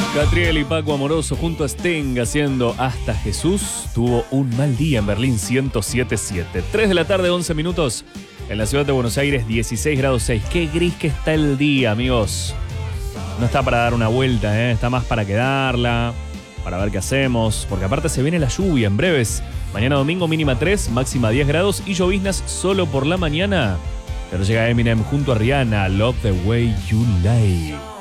Catriel y Paco Amoroso junto a Sting haciendo Hasta Jesús tuvo un mal día en Berlín 107.7. 3 de la tarde, 11 minutos. En la ciudad de Buenos Aires, 16 grados 6. Qué gris que está el día, amigos. No está para dar una vuelta, ¿eh? Está más para quedarla, para ver qué hacemos. Porque aparte se viene la lluvia en breves. Mañana domingo mínima 3, máxima 10 grados y lloviznas solo por la mañana. Pero llega Eminem junto a Rihanna, Love the Way You Lie.